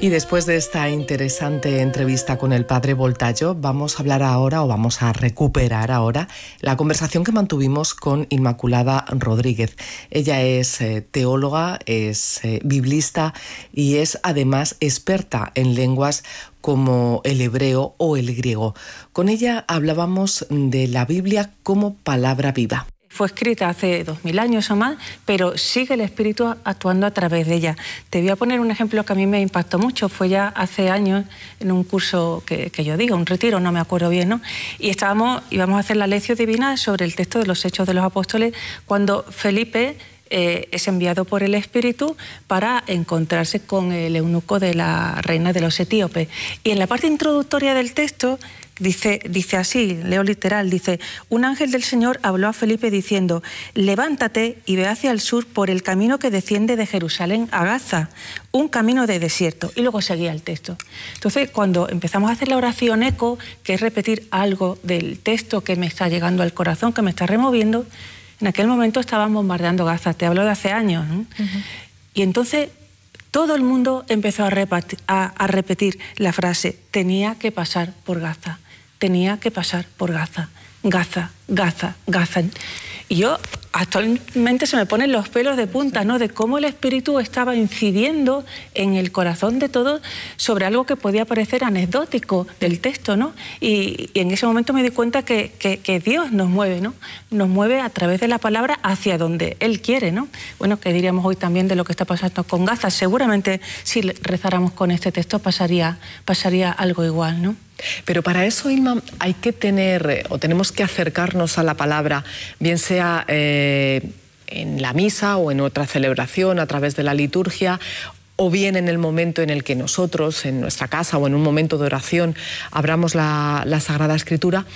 Y después de esta interesante entrevista con el padre Voltaggio, vamos a hablar ahora, o vamos a recuperar ahora, la conversación que mantuvimos con Inmaculada Rodríguez. Ella es teóloga, es biblista y es además experta en lenguas como el hebreo o el griego. Con ella hablábamos de la Biblia como palabra viva. Fue escrita hace 2000 años o más, pero sigue el Espíritu actuando a través de ella. Te voy a poner un ejemplo que a mí me impactó mucho. Fue ya hace años en un curso que yo digo, un retiro, no me acuerdo bien, ¿no? Y íbamos a hacer la lección divina sobre el texto de los Hechos de los Apóstoles, cuando Felipe es enviado por el Espíritu para encontrarse con el eunuco de la reina de los etíopes. Y en la parte introductoria del texto dice así, leo literal, dice: un ángel del Señor habló a Felipe diciendo: levántate y ve hacia el sur por el camino que desciende de Jerusalén a Gaza, un camino de desierto. Y luego seguía el texto. Entonces, cuando empezamos a hacer la oración eco, que es repetir algo del texto que me está llegando al corazón, que me está removiendo, en aquel momento estaban bombardeando Gaza, te hablo de hace años, ¿no? Y entonces todo el mundo empezó a repetir la frase: tenía que pasar por Gaza, tenía que pasar por Gaza, Gaza, Gaza, Gaza. Y yo actualmente se me ponen los pelos de punta, ¿no?, de cómo el Espíritu estaba incidiendo en el corazón de todos sobre algo que podía parecer anecdótico del texto, ¿no? Y en ese momento me di cuenta que Dios nos mueve, ¿no? Nos mueve a través de la palabra hacia donde Él quiere, ¿no? Bueno, ¿qué diríamos hoy también de lo que está pasando con Gaza? Seguramente si rezáramos con este texto pasaría algo igual, ¿no? Pero para eso, Inma, hay que tener, o tenemos que acercarnos a la palabra, bien sea en la misa o en otra celebración, a través de la liturgia, o bien en el momento en el que nosotros, en nuestra casa o en un momento de oración, abramos la Sagrada Escritura,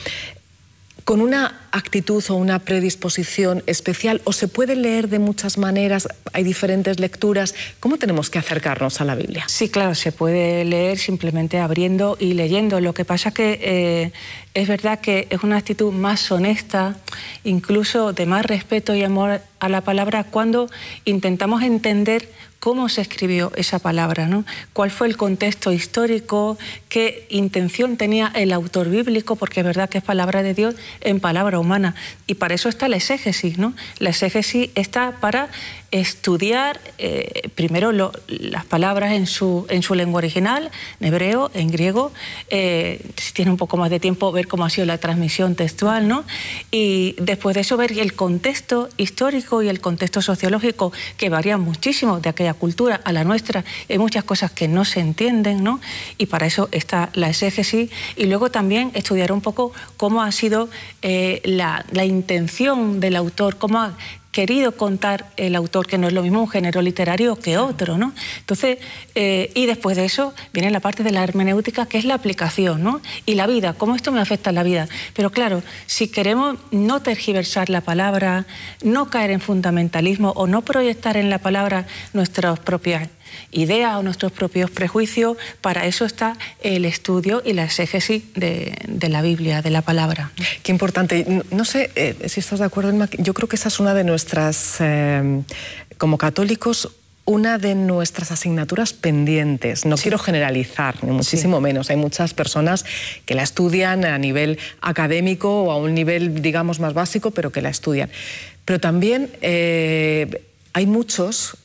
con una actitud o una predisposición especial, o se puede leer de muchas maneras, hay diferentes lecturas. ¿Cómo tenemos que acercarnos a la Biblia? Sí, claro, se puede leer simplemente abriendo y leyendo. Lo que pasa que es verdad que es una actitud más honesta, incluso de más respeto y amor a la palabra, cuando intentamos entender cómo se escribió esa palabra, ¿no? Cuál fue el contexto histórico, qué intención tenía el autor bíblico, porque es verdad que es palabra de Dios en palabra humana. Y para eso está la exégesis, ¿no? La exégesis está para estudiar primero las palabras en su lengua original, en hebreo, en griego, si tiene un poco más de tiempo, ver cómo ha sido la transmisión textual, ¿no? Y después de eso ver el contexto histórico y el contexto sociológico, que varían muchísimo de aquella cultura a la nuestra. Hay muchas cosas que no se entienden, ¿no? Y para eso está la exégesis. Y luego también estudiar un poco cómo ha sido la intención del autor, cómo ha querido contar el autor, que no es lo mismo un género literario que otro, ¿no? Entonces, y después de eso viene la parte de la hermenéutica, que es la aplicación, ¿no? Y la vida, cómo esto me afecta a la vida. Pero claro, si queremos no tergiversar la palabra, no caer en fundamentalismo o no proyectar en la palabra nuestras propias ideas o nuestros propios prejuicios, para eso está el estudio y la exégesis de la Biblia, de la palabra. Qué importante. No sé si estás de acuerdo, Inma, yo creo que esa es una de nuestras, como católicos, una de nuestras asignaturas pendientes. No quiero generalizar, ni muchísimo menos. Hay muchas personas que la estudian a nivel académico o a un nivel, digamos, más básico, pero que la estudian. Pero también hay muchos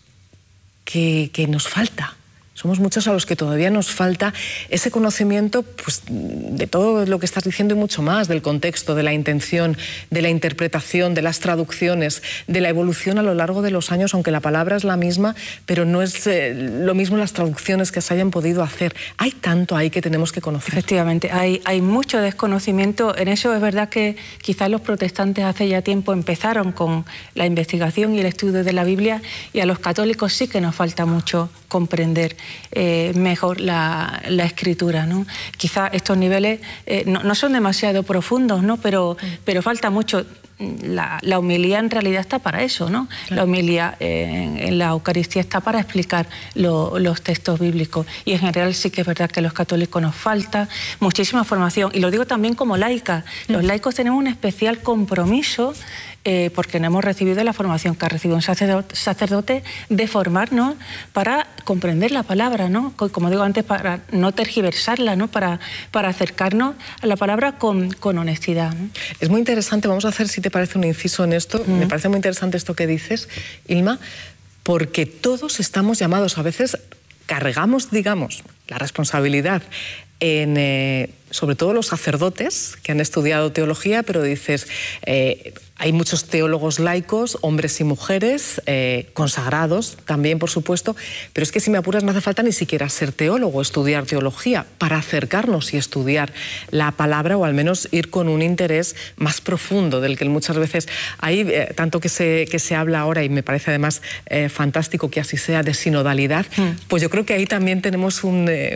que nos falta. Somos muchos a los que todavía nos falta ese conocimiento, pues, de todo lo que estás diciendo y mucho más, del contexto, de la intención, de la interpretación, de las traducciones, de la evolución a lo largo de los años, aunque la palabra es la misma, pero no es lo mismo las traducciones que se hayan podido hacer. Hay tanto ahí que tenemos que conocer. Efectivamente, hay mucho desconocimiento. En eso es verdad que quizás los protestantes hace ya tiempo empezaron con la investigación y el estudio de la Biblia, y a los católicos sí que nos falta mucho comprender mejor la escritura, ¿no? Quizá estos niveles no son demasiado profundos, ¿no? Pero falta mucho. La homilía en realidad está para eso, ¿no? Claro. La homilía en la Eucaristía está para explicar los textos bíblicos, y en general sí que es verdad que a los católicos nos falta muchísima formación, y lo digo también como laica. Los laicos tenemos un especial compromiso porque no hemos recibido la formación que ha recibido un sacerdote de formarnos para comprender la palabra, ¿no? Como digo antes, para no tergiversarla, ¿no? Para acercarnos a la palabra con honestidad, ¿no? Es muy interesante, vamos a hacer, si te parece, un inciso en esto. Me parece muy interesante esto que dices, Ilma, porque todos estamos llamados, a veces cargamos, digamos, la responsabilidad en, sobre todo los sacerdotes que han estudiado teología, pero dices, hay muchos teólogos laicos, hombres y mujeres, consagrados también, por supuesto, pero es que si me apuras no hace falta ni siquiera ser teólogo, estudiar teología, para acercarnos y estudiar la palabra, o al menos ir con un interés más profundo del que muchas veces hay, tanto que se habla ahora, y me parece además fantástico que así sea, de sinodalidad, pues yo creo que ahí también tenemos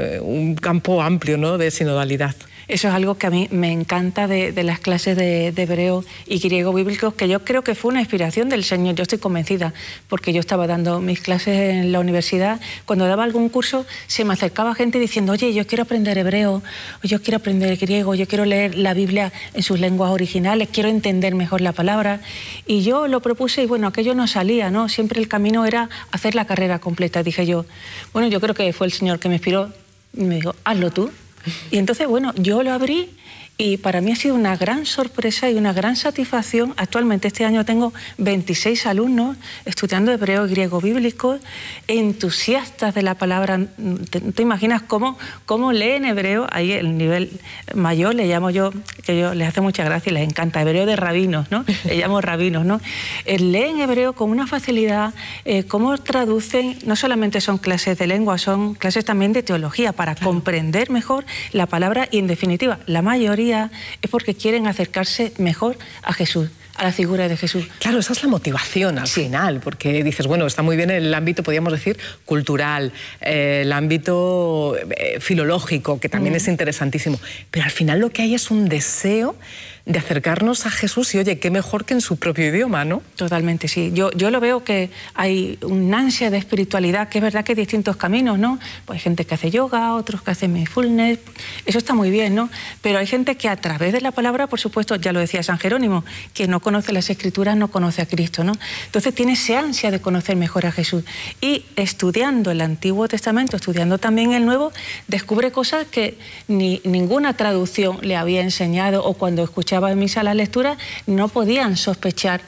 un campo amplio, ¿no?, de sinodalidad. Eso es algo que a mí me encanta de las clases de hebreo y griego bíblico, que yo creo que fue una inspiración del Señor. Yo estoy convencida, porque yo estaba dando mis clases en la universidad. Cuando daba algún curso, se me acercaba gente diciendo, oye, yo quiero aprender hebreo, o yo quiero aprender griego, yo quiero leer la Biblia en sus lenguas originales, quiero entender mejor la palabra. Y yo lo propuse y bueno, aquello no salía, ¿no? Siempre el camino era hacer la carrera completa. Dije yo, bueno, yo creo que fue el Señor que me inspiró y me dijo, hazlo tú. Y entonces, bueno, yo lo abrí y para mí ha sido una gran sorpresa y una gran satisfacción. Actualmente este año tengo 26 alumnos estudiando hebreo y griego bíblico, entusiastas de la palabra. ¿Te imaginas cómo leen hebreo? Ahí el nivel mayor le llamo yo, que yo les hace mucha gracia y les encanta, hebreo de rabinos, ¿no? Le llamo rabinos, ¿no? Leen hebreo con una facilidad, cómo traducen, no solamente son clases de lengua, son clases también de teología para comprender mejor la palabra y en definitiva la mayoría es porque quieren acercarse mejor a Jesús, a la figura de Jesús. Claro, esa es la motivación al final, porque dices, bueno, está muy bien el ámbito, podríamos decir, cultural, el ámbito filológico, que también es interesantísimo, pero al final lo que hay es un deseo de acercarnos a Jesús y, oye, qué mejor que en su propio idioma, ¿no? Totalmente, sí. Yo lo veo que hay una ansia de espiritualidad, que es verdad que hay distintos caminos, ¿no? Pues hay gente que hace yoga, otros que hacen mindfulness, eso está muy bien, ¿no? Pero hay gente que a través de la palabra, por supuesto, ya lo decía San Jerónimo, que no conoce las Escrituras, no conoce a Cristo, ¿no? Entonces tiene esa ansia de conocer mejor a Jesús. Y estudiando el Antiguo Testamento, estudiando también el Nuevo, descubre cosas que ninguna traducción le había enseñado, o cuando escuchaba en misa las lecturas, no podían sospechar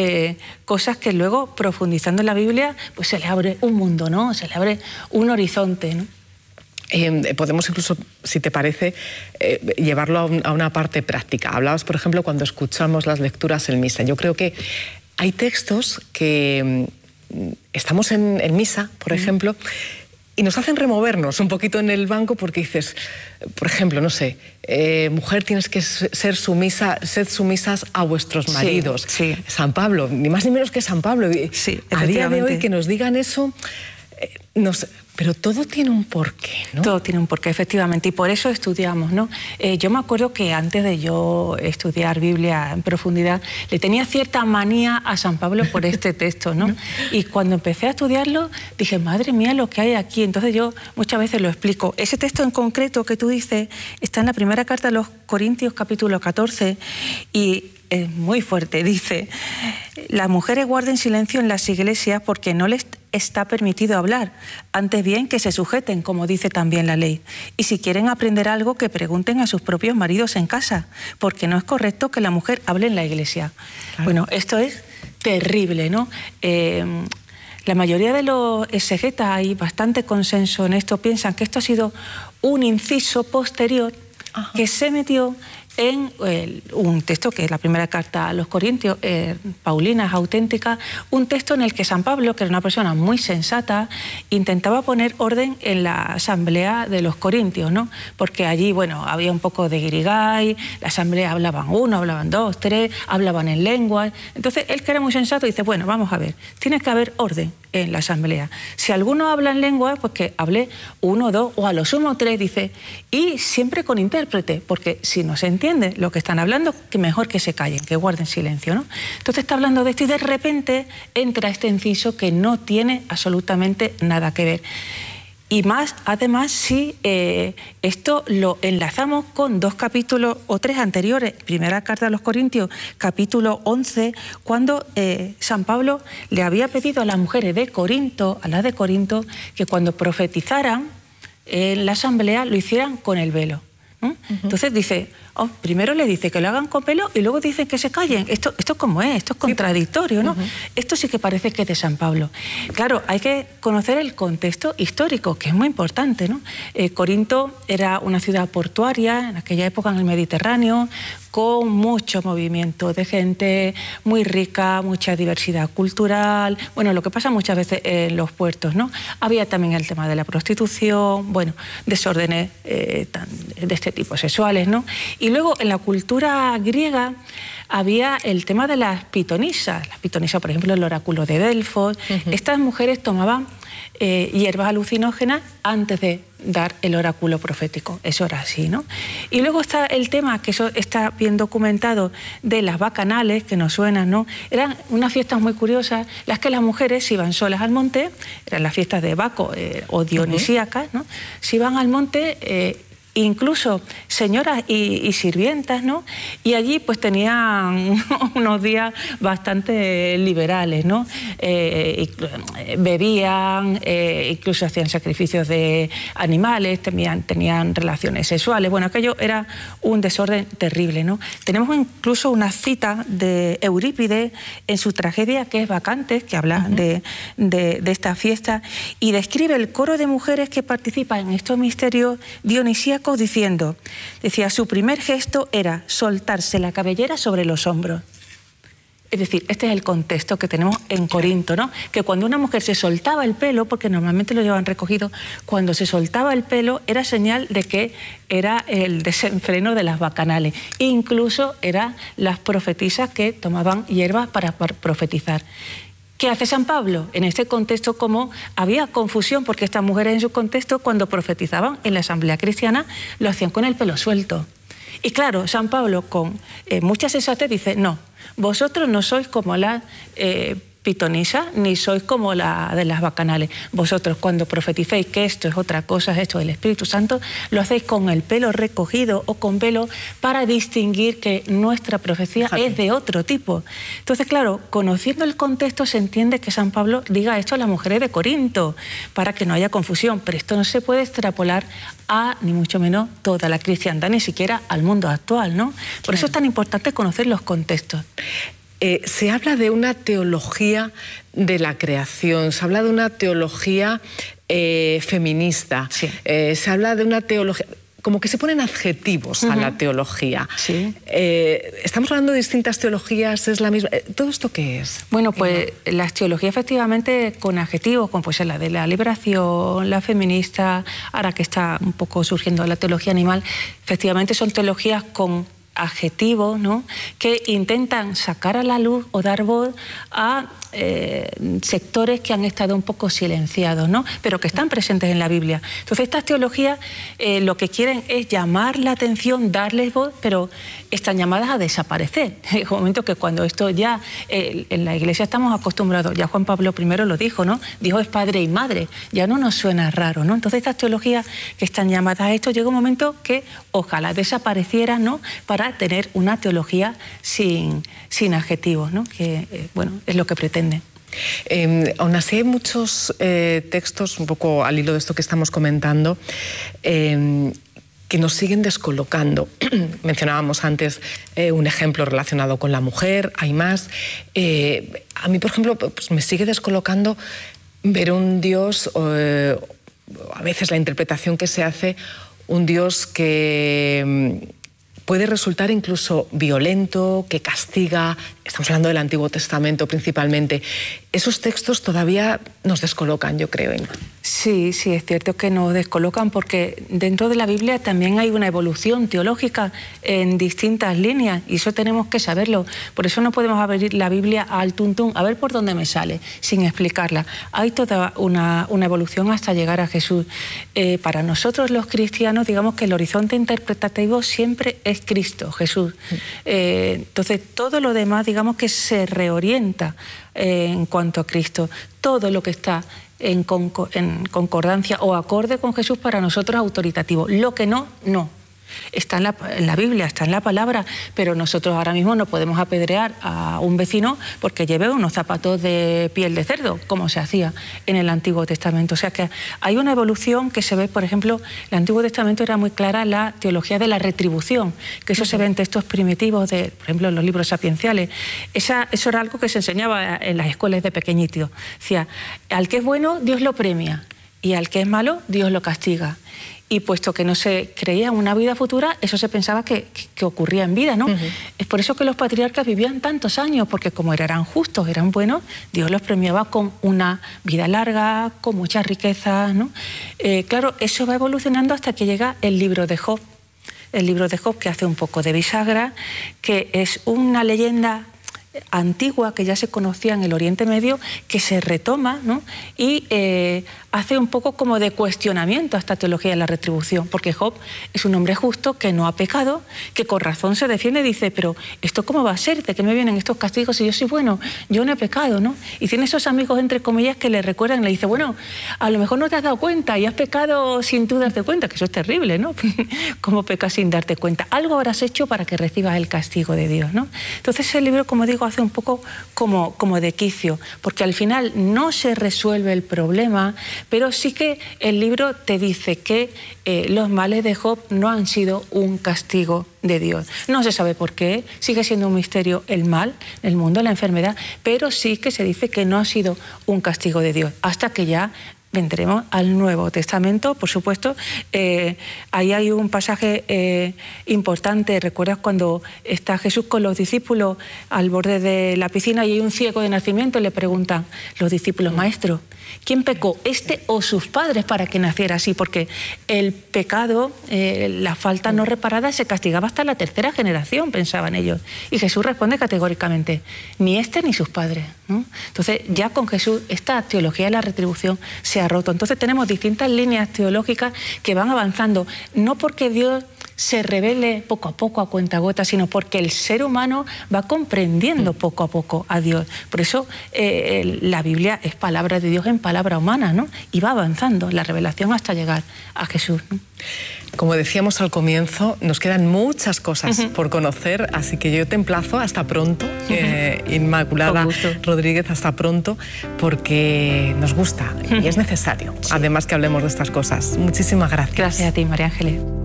cosas que luego, profundizando en la Biblia, pues se le abre un mundo, ¿no? Se le abre un horizonte, ¿no? Podemos incluso, si te parece, llevarlo a una parte práctica. Hablabas, por ejemplo, cuando escuchamos las lecturas en misa. Yo creo que hay textos que estamos en misa, por ejemplo, y nos hacen removernos un poquito en el banco porque dices, por ejemplo, no sé, mujer, tienes que ser sumisa, sed sumisas a vuestros maridos. Sí, sí. San Pablo, ni más ni menos que San Pablo. Sí, a día de hoy que nos digan eso, pero todo tiene un porqué, ¿no? Todo tiene un porqué, efectivamente, y por eso estudiamos, ¿no? Yo me acuerdo que antes de yo estudiar Biblia en profundidad, le tenía cierta manía a San Pablo por este texto, ¿no? Y cuando empecé a estudiarlo, dije, madre mía, lo que hay aquí. Entonces yo muchas veces lo explico. Ese texto en concreto que tú dices está en la primera carta de los Corintios, capítulo 14, y es muy fuerte. Dice, las mujeres guarden silencio en las iglesias porque no les está permitido hablar, antes bien que se sujeten, como dice también la ley. Y si quieren aprender algo, que pregunten a sus propios maridos en casa, porque no es correcto que la mujer hable en la iglesia. Claro. Bueno, esto es terrible, ¿no? La mayoría de los exegetas, hay bastante consenso en esto, piensan que esto ha sido un inciso posterior que se metió en un texto que es la primera carta a los Corintios, Paulina, es auténtica, un texto en el que San Pablo, que era una persona muy sensata, intentaba poner orden en la asamblea de los Corintios, ¿no? Porque allí, bueno, había un poco de guirigay, la asamblea hablaban uno, hablaban dos, tres, hablaban en lenguas. Entonces, él, que era muy sensato, dice, bueno, vamos a ver, tiene que haber orden en la asamblea. Si alguno habla en lengua, pues que hable uno, dos o a lo sumo tres, dice, y siempre con intérprete, porque si no se entiende lo que están hablando, que mejor que se callen, que guarden silencio, ¿no? Entonces está hablando de esto y de repente entra este inciso que no tiene absolutamente nada que ver. Y más, además, si esto lo enlazamos con 2 capítulos o 3 anteriores, primera carta a los Corintios, capítulo 11, cuando San Pablo le había pedido a las mujeres de Corinto, a las de Corinto, que cuando profetizaran en la asamblea lo hicieran con el velo. Entonces dice, primero le dice que lo hagan con velo y luego dicen que se callen. Esto ¿cómo es? Esto es contradictorio, ¿no? Esto sí que parece que es de San Pablo. Claro, hay que conocer el contexto histórico, que es muy importante, ¿no? Corinto era una ciudad portuaria en aquella época en el Mediterráneo, con mucho movimiento de gente, muy rica, mucha diversidad cultural, bueno, lo que pasa muchas veces en los puertos, ¿no? Había también el tema de la prostitución, bueno, desórdenes de este tipo sexuales, ¿no? Y luego en la cultura griega había el tema de las pitonisas. Las pitonisas, por ejemplo, el oráculo de Delfos. Estas mujeres tomaban hierbas alucinógenas antes de dar el oráculo profético. Eso era así, ¿no? Y luego está el tema, que eso está bien documentado, de las bacanales, que nos suenan, ¿no? Eran unas fiestas muy curiosas, las que las mujeres iban solas al monte, eran las fiestas de Baco o dionisíacas, ¿no? Se iban al monte, incluso señoras y sirvientas, ¿no? Y allí pues tenían unos días bastante liberales, ¿no? Bebían, incluso hacían sacrificios de animales, tenían relaciones sexuales. Bueno, aquello era un desorden terrible, ¿no? Tenemos incluso una cita de Eurípides en su tragedia, que es Bacantes, que habla de esta fiesta, y describe el coro de mujeres que participan en estos misterios dionisíacos diciendo, decía, su primer gesto era soltarse la cabellera sobre los hombros. Es decir, este es el contexto que tenemos en Corinto, ¿no? Que cuando una mujer se soltaba el pelo, porque normalmente lo llevaban recogido, cuando se soltaba el pelo era señal de que era el desenfreno de las bacanales. Incluso eran las profetisas que tomaban hierbas para profetizar. ¿Qué hace San Pablo? En este contexto, como había confusión, porque estas mujeres en su contexto, cuando profetizaban en la asamblea cristiana, lo hacían con el pelo suelto. Y claro, San Pablo, con mucha sensatez, dice, no, vosotros no sois como las pitonisas, ni sois como la de las bacanales. Vosotros, cuando profeticéis que esto es otra cosa, esto del Espíritu Santo, lo hacéis con el pelo recogido o con velo para distinguir que nuestra profecía es de otro tipo. Entonces, claro, conociendo el contexto se entiende que San Pablo diga esto a las mujeres de Corinto, para que no haya confusión, pero esto no se puede extrapolar a, ni mucho menos, toda la cristiandad, ni siquiera al mundo actual, ¿no? Por eso es tan importante conocer los contextos. Se habla de una teología de la creación, se habla de una teología feminista, se habla de una teología, como que se ponen adjetivos a la teología. Estamos hablando de distintas teologías, es la misma. ¿Todo esto qué es? Bueno, pues las teologías efectivamente con adjetivos, como pues la de la liberación, la feminista, ahora que está un poco surgiendo la teología animal, efectivamente son teologías con adjetivos, ¿no?, que intentan sacar a la luz o dar voz a sectores que han estado un poco silenciados, ¿no?, pero que están presentes en la Biblia. Entonces estas teologías lo que quieren es llamar la atención, darles voz, pero están llamadas a desaparecer. En un momento que cuando esto ya en la Iglesia estamos acostumbrados, ya Juan Pablo I lo dijo, ¿no?, dijo es padre y madre, ya no nos suena raro, ¿no? Entonces estas teologías que están llamadas a esto, llega un momento que ojalá desaparecieran, ¿no?, para tener una teología sin adjetivos, ¿no?, que bueno, es lo que pretende. Aún así hay muchos textos, un poco al hilo de esto que estamos comentando, que nos siguen descolocando. Mencionábamos antes un ejemplo relacionado con la mujer, hay más. A mí, por ejemplo, pues me sigue descolocando ver un Dios, a veces la interpretación que se hace, un Dios que puede resultar incluso violento, que castiga. Estamos hablando del Antiguo Testamento principalmente. Esos textos todavía nos descolocan, yo creo, Inma. Sí, sí, es cierto que nos descolocan porque dentro de la Biblia también hay una evolución teológica en distintas líneas y eso tenemos que saberlo. Por eso no podemos abrir la Biblia al tuntún, a ver por dónde me sale, sin explicarla. Hay toda una evolución hasta llegar a Jesús. Para nosotros los cristianos, digamos que el horizonte interpretativo siempre es Cristo, Jesús. Entonces todo lo demás, digamos que se reorienta en cuanto a Cristo. Todo lo que está en concordancia o acorde con Jesús, para nosotros autoritativo. Lo que no, no. Está en la Biblia, está en la palabra, pero nosotros ahora mismo no podemos apedrear a un vecino porque lleve unos zapatos de piel de cerdo, como se hacía en el Antiguo Testamento. O sea que hay una evolución que se ve, por ejemplo, el Antiguo Testamento era muy clara la teología de la retribución, que eso se ve en textos primitivos, por ejemplo, en los libros sapienciales. Eso era algo que se enseñaba en las escuelas de pequeñito. Decía, al que es bueno, Dios lo premia, y al que es malo, Dios lo castiga. Y puesto que no se creía en una vida futura, eso se pensaba que ocurría en vida, ¿no? Es por eso que los patriarcas vivían tantos años, porque como eran justos, eran buenos, Dios los premiaba con una vida larga, con muchas riquezas, ¿no? Claro, eso va evolucionando hasta que llega el libro de Job. El libro de Job, que hace un poco de bisagra, que es una leyenda antigua que ya se conocía en el Oriente Medio, que se retoma, ¿no? Y hace un poco como de cuestionamiento a esta teología de la retribución, porque Job es un hombre justo que no ha pecado, que con razón se defiende y dice, pero ¿esto cómo va a ser? ¿De qué me vienen estos castigos si yo soy bueno? Yo no he pecado, ¿no? Y tiene esos amigos, entre comillas, que le recuerdan y le dice, bueno, a lo mejor no te has dado cuenta y has pecado sin tú darte cuenta, que eso es terrible, ¿no? ¿Cómo pecas sin darte cuenta? Algo habrás hecho para que recibas el castigo de Dios, ¿no? Entonces el libro, como digo, hace un poco como de quicio, porque al final no se resuelve el problema, pero sí que el libro te dice que los males de Job no han sido un castigo de Dios. No se sabe por qué, sigue siendo un misterio el mal, el mundo, la enfermedad, pero sí que se dice que no ha sido un castigo de Dios, hasta que ya vendremos al Nuevo Testamento, por supuesto. Ahí hay un pasaje importante. ¿Recuerdas cuando está Jesús con los discípulos al borde de la piscina y hay un ciego de nacimiento y le preguntan los discípulos, maestro, ¿quién pecó, este o sus padres, para que naciera así? Porque el pecado, la falta no reparada, se castigaba hasta la tercera generación, pensaban ellos. Y Jesús responde categóricamente, ni este ni sus padres, ¿no? Entonces, ya con Jesús, esta teología de la retribución se ha roto. Entonces, tenemos distintas líneas teológicas que van avanzando, no porque Dios se revele poco a poco, a cuentagotas, sino porque el ser humano va comprendiendo poco a poco a Dios. Por eso la Biblia es palabra de Dios en palabra humana, ¿no? Y va avanzando la revelación hasta llegar a Jesús, ¿no? Como decíamos al comienzo, nos quedan muchas cosas por conocer, así que yo te emplazo hasta pronto, Inmaculada Rodríguez, hasta pronto, porque nos gusta y es necesario, además, que hablemos de estas cosas. Muchísimas gracias. Gracias a ti, María Ángeles.